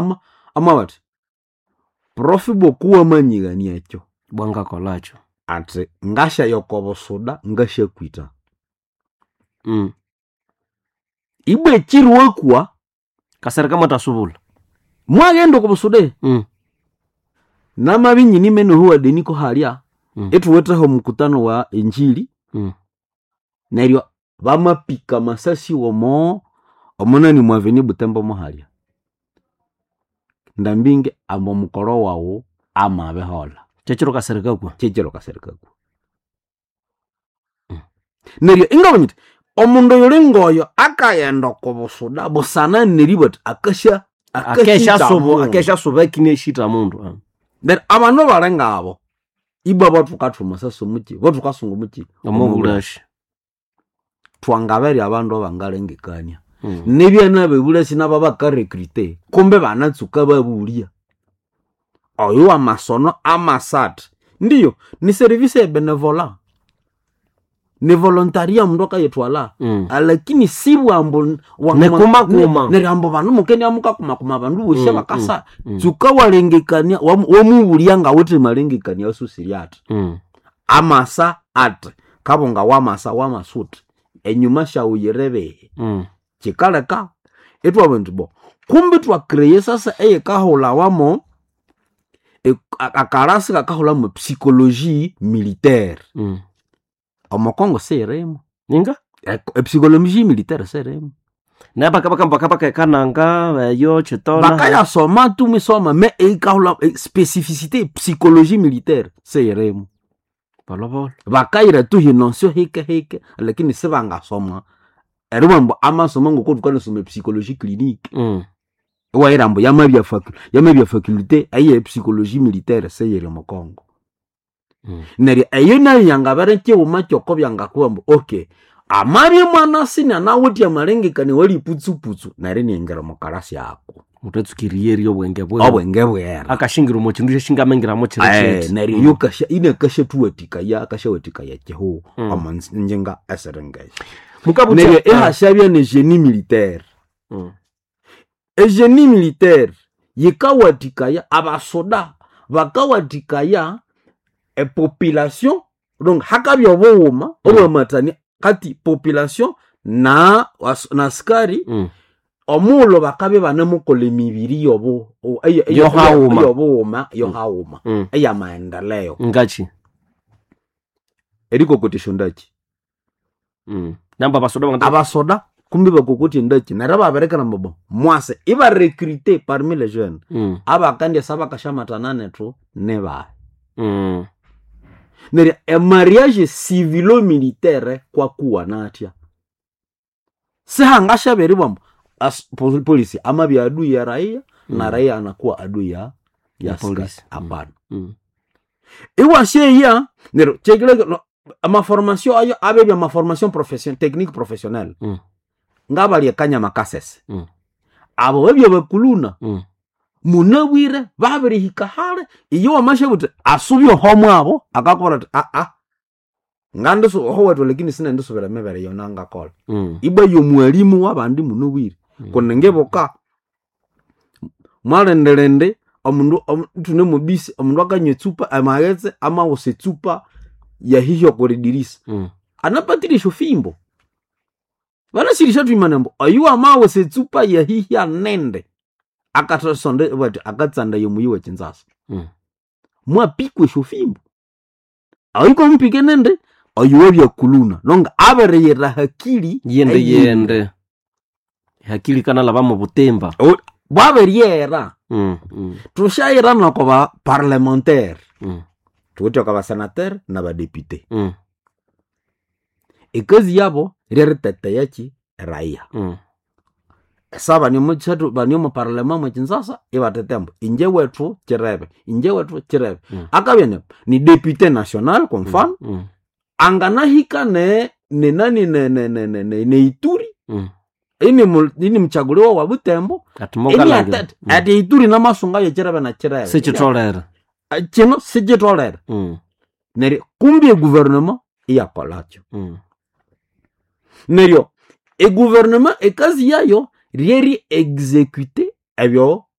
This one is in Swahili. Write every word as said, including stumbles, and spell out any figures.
ama bati profi bokuwa manyigani ekyo bwanga kolacho ati ngasha yokobo soda ngasha kwita mm ibwe chirwe kwa kasereka matasubula mwagendo kobosude mm nama binyi nimeno huwa deniko halia mm. etu wetaho mkutano wa injili mm neryo bamapika masasi womo omona ni mwaveni Butembo mohalia ndambinge amo mukoro wawo ama behola chechiro kasereka kwa chechiro kasereka kwa mm. neryo ingabonyite omundo yolengoyo akayenda kobosuda bosana neribot akasha akesha sobo akesha sobo kine shita mundu then abantu barengabo iba batu kathuma saso muki batu kasungu muki omugulashi twangaberi abantu abangalengekanya mm. nebya nabe bulasi nababa ka recruiter kombe banatsuka babulia oyo amasono amasat ndiyo ni service ya benevola ni volontaria mndoka yetwala mm. lakini si wambo nekuma kuma ne rambo banu mukeni amuka kuma kuma bandu boshe bakasa mm. mm. tsuka walengekania wamubulia nga wote malengekania osusiriat mm. amasa at kabonga wamasa wamasut enyuma sha uyerebe mm. chikaleka etwa bantu bo kumbe twa create sasa eye kahola wamo e, akarasi kahola mu psychologie militaire mm. omokongo seremo ninga e, e psychologie militaire seremo na baka baka baka baka kananga yo chetona baka ya soma tu mi soma mais e kahola e, spécificité psychologie militaire seremo balobol baka ira tu hinonsio hike hike lakini sebanga soma erumbo ama soma ngoko tukana soma psychologie clinique mm wa irambo yamabya faculté yamabya faculté aye psychologie militaire seyere mokongo mm. neri ayo na yanga bareke umachoko byanga kwambo okay amari mwana sina na wuti amarengekani wali putsu putsu nari nengera mokarasi yako mutetsukirie obwenge bwe obwenge bwera akashingira mu kindu shinga mengira mu kindu eh nari yukasha ine kashe tuwatika ya kashe watika ya jeho mm. amanzinga aserengai mukabu neri eha shabya ne génie militaire mm. e génie militaire yikawatikaya abasoda bakawatikaya e population donc hakabyo bowuma mm. obo matani kati population na na askari mm. omulo bakabe banamukole mibiri yobo yo hauma yoboma yo hauma mm. eya maendeleo ngachi eriko quotation ndachi mm. namba basoda bangata abasoda kumbi bakokoti ndachi naraba bareka na mbobo mwase iba recruter parmi les jeunes mm. aba kandi saba kashamata nane tu neba mm. nere e mariage civilo militaire kwa kuwa natia se hangasha beri bombo as polisi ama bi adui ya raia mm. na raia anakuwa adui ya ya polisi hapana mm. iwa sheya nero chekile no, ama formation ayo abe ma formation professionnelle technique professionnelle mm. ngabali yakanya makases mm. abo webyo bakuluna mm. munawire babiri hikahale iyo amashebute asubyo homo abo akakora a a ngando so ho wetu lakini sina ndo sobera mebere yona ngakola mm. iba yo mwalimu wabandi munawire mm. konengeboka mwalendelende omundu tune mubisi omundu akanyetsupa amagetse ama osetsupa ya hiyo koridirisa mm. anapatirisho fimbo bana sirisha tuimanembo ayu ama osetsupa ya hiya nende akatasonde wati akatsanda yomuyiwe chinzasa mm. mwa pikwe shofimbo ayiko mpike nende ayuwe bya kuluna longa abere yera hakili yende ayi. Yende hakili kana laba mu butemba babere yera mm. mm. tushayira nako ba parlementaire mm. tuwote kwa senateur na ba député mm. ekazi yabo rere tete yachi raia mm. saba ni mchatu bani mu parlement mu Kinshasa ibatetembo inje wetu kirebe inje wetu kirebe mm. akabene ni député national kwa mfano mm. mm. angana hika ne ne nani ne ne ne ne, ne, ne Ituri mm. ini mul, ini mchaguliwa wa Butembo ini atet mm. ati Ituri na masunga ya kirebe na kirebe sichitolera kino sichitolera mm. neri kumbi gouvernement iya palacho mm. nerio e gouvernement e kazi yayo rieri exécuter ebyo